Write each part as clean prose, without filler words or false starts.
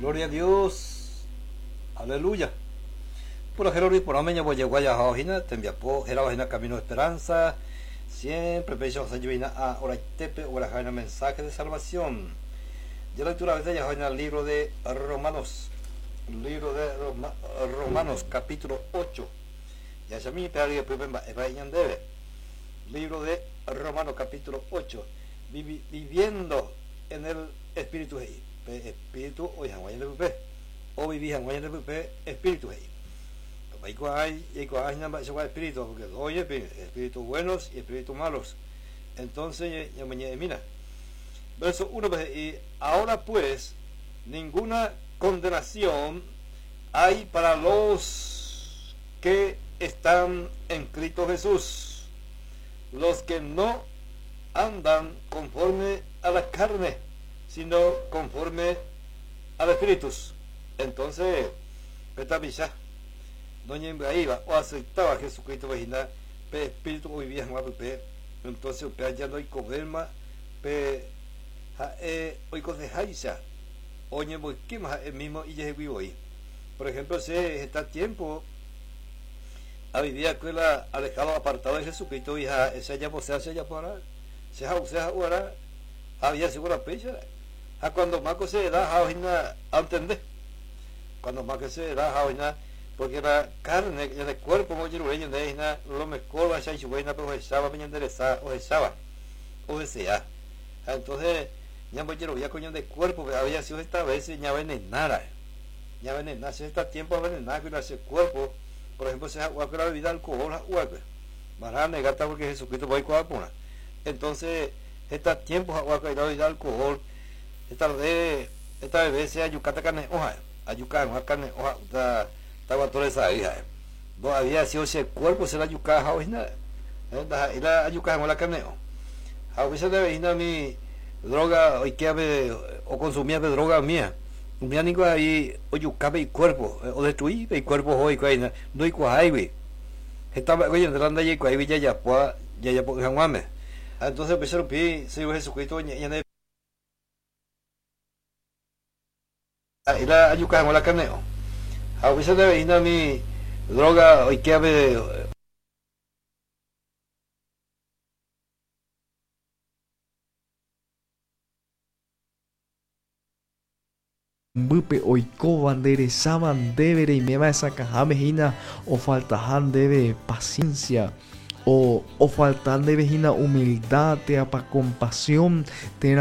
Gloria a Dios. Aleluya. Pura Jerori, por ameña voy a guaya hojina, tembiapo, gerabajina camino de esperanza. Siempre pensamos en llevar a oraitepe o la jaina mensaje de salvación. Ya la lectura de ella en el libro de Romanos. Romanos capítulo 8. Ya se me pega debe. Libro de Romanos capítulo 8. Viviendo en el espíritu espíritu o hawaiian de pupe o viví hawaiian de pupe espíritu hay espíritu porque oye espíritus buenos y espíritus malos. Entonces ya mira verso 1 y ahora pues ninguna condenación hay para los que están en Cristo Jesús, los que no andan conforme a la carne, sino conforme al espíritu. Entonces esta villa doña iba o aceptaba a Jesucristo vagina pe espíritu o vivía en pe entonces pe ya no hay coberma pe hoy cose haisa oye voy que más el mismo y ya vivo ahí. Por ejemplo, se está tiempo a vivir aquella alejado apartado de Jesucristo y esa ya posee ya para se ahora había segura pecha a cuando más que se da a entender cuando más que se da porque la carne del cuerpo muy ruido de ella lo mejor va a ser buena pero estaba bien enderezada o estaba o desea entonces ya voy a ver coño de cuerpo pero había sido esta vez ya venenara si está tiempo a venenar con ese cuerpo. Por ejemplo, se agua con la bebida alcohol van a negar porque Jesucristo va a ir con la entonces está tiempo agua con la bebida alcohol esta vez se ayucata carne hoja ayucar una carne hoja estaba toda esa hija no había sido ese cuerpo se la ayucaba hoy nada y la ayucaba con la carne a veces de vecina mi droga hoy que o consumía de droga mía un día nico ahí o yucabe y cuerpo o destruí el cuerpo hoy que no hay cuajai estaba oye de la y cuajai ya por jamame entonces empezaron pi se Jesucristo y la ayucaba con la carne a veces de vecina mi droga hoy que Bupe oiko banderezaban debe y me va esa caja mejina o faltahan debe paciencia o faltan debe hina humildad te apa compasión te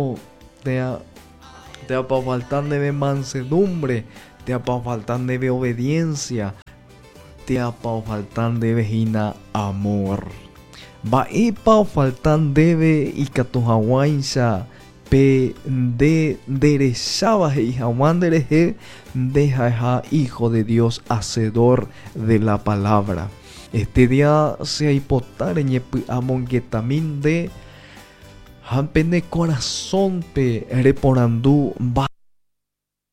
apa faltan debe mansedumbre te apa faltan debe obediencia te apa faltan debe hina amor va ipa faltan debe y catohawainsa pe de derechaba y Juan deja hijo de Dios hacedor de la palabra. Este día se hipotar en amonguetamin de hampen de corazón pe reporandú va